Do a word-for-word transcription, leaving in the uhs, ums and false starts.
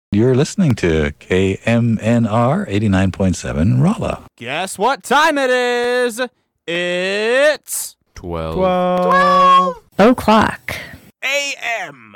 You're listening to K M N R eighty-nine point seven Rolla. Guess what time it is? It's Twelve. twelve O'clock. a m